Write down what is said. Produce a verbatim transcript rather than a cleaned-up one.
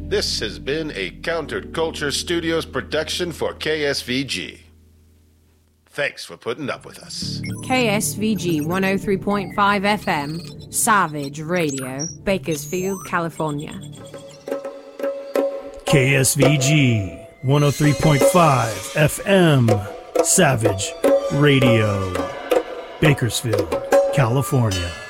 This has been a Counterculture Studios production for K S V G. Thanks for putting up with us. K S V G one oh three point five F M, Savage Radio, Bakersfield, California. K S V G one oh three point five F M, Savage Radio, Bakersfield, California.